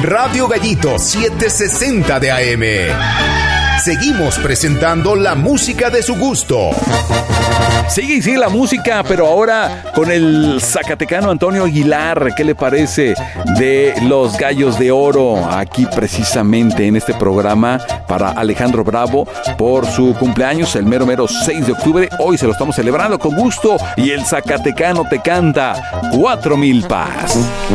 Radio Gallito 760 de AM. Seguimos presentando la música de su gusto. Sí, la música, pero ahora con el zacatecano Antonio Aguilar. ¿Qué le parece de los Gallos de Oro? Aquí precisamente en este programa para Alejandro Bravo por su cumpleaños, el mero 6 de octubre. Hoy se lo estamos celebrando con gusto y el zacatecano te canta 4 milpas.